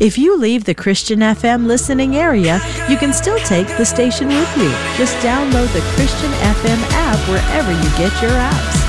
If you leave the Christian FM listening area, you can still take the station with you. Just download the Christian FM app wherever you get your apps.